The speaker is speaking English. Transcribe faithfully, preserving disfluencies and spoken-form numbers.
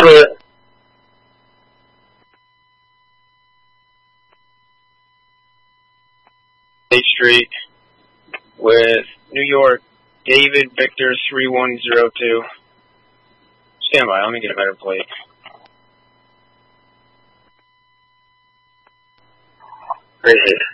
Robert. State Street with New York, David Victor three one zero two. Stand by, let me get a better plate. Appreciate it.